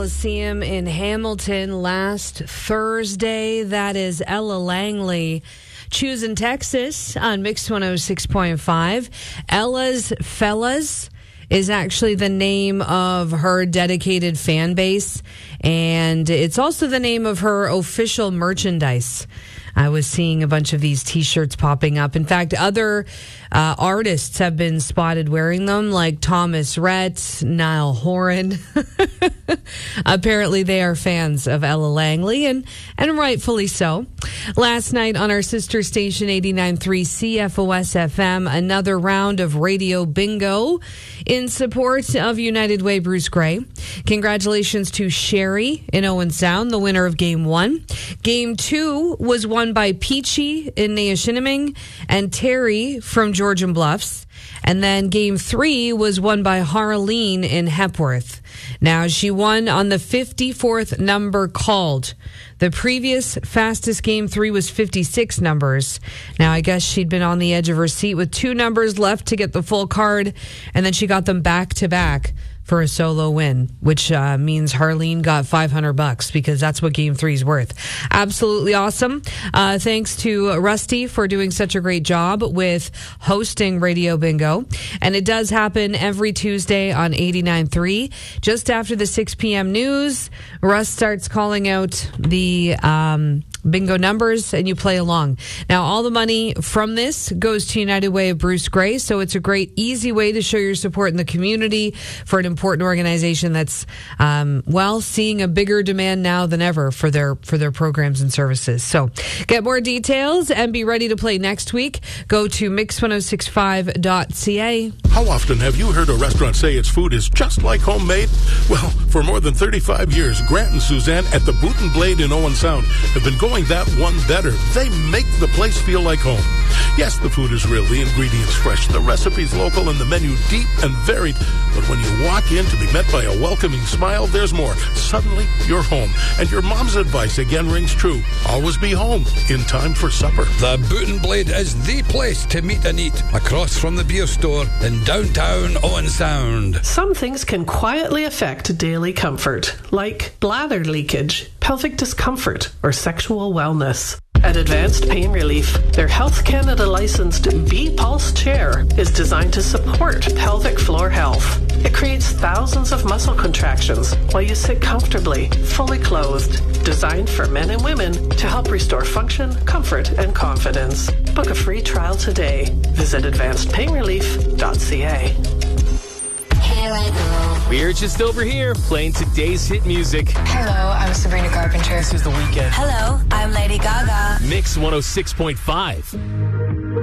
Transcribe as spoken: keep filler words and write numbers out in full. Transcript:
Coliseum in Hamilton last Thursday. That is Ella Langley. Choosing Texas on Mix one oh six point five. Ella's Fellas is actually the name of her dedicated fan base, and it's also the name of her official merchandise. I was seeing a bunch of these T-shirts popping up. In fact, other uh, artists have been spotted wearing them, like Thomas Rhett, Niall Horan. Apparently, they are fans of Ella Langley, and, and rightfully so. Last night on our sister station, eighty-nine point three C F O S F M, another round of radio bingo in support of United Way Bruce Gray. Congratulations to Sherry in Owen Sound, the winner of Game one. Game two was won by Peachy in Neoshiniming and Terry from Georgian Bluffs. And then game three was won by Harleen in Hepworth. Now, she won on the fifty-fourth number called. The previous fastest game three was fifty-six numbers. Now, I guess she'd been on the edge of her seat with two numbers left to get the full card, and then she got them back to back for a solo win, which uh, means Harleen got five hundred bucks because that's what game three is worth. Absolutely awesome. Uh, thanks to Rusty for doing such a great job with hosting Radio Bingo. And it does happen every Tuesday on eighty-nine point three. Just after the six p.m. news, Russ starts calling out the um, bingo numbers and you play along. Now, all the money from this goes to United Way of Bruce Gray, so it's a great, easy way to show your support in the community for an important organization that's, um, well, seeing a bigger demand now than ever for their for their programs and services. So get more details and be ready to play next week. Go to mix ten sixty-five dot c a. How often have you heard a restaurant say its food is just like homemade? Well, for more than thirty-five years, Grant and Suzanne at the Boot and Blade in Owen Sound have been going that one better. They make the place feel like home. Yes, the food is real, the ingredients fresh, the recipes local, and the menu deep and varied. But when you walk in to be met by a welcoming smile, there's more. Suddenly, you're home. And your mom's advice again rings true. Always be home in time for supper. The Boot and Blade is the place to meet and eat, across from the beer store in downtown Owen Sound. Some things can quietly affect daily comfort, like bladder leakage, pelvic discomfort, or sexual wellness. At Advanced Pain Relief, their Health Canada licensed B-Pulse chair is designed to support pelvic floor health. It creates thousands of muscle contractions while you sit comfortably, fully clothed. Designed for men and women to help restore function, comfort, and confidence. Book a free trial today. Visit advanced pain relief dot c a. We're just over here playing today's hit music. Hello, I'm Sabrina Carpenter. This is The Weeknd. Hello, I'm Lady Gaga. Mix one oh six point five.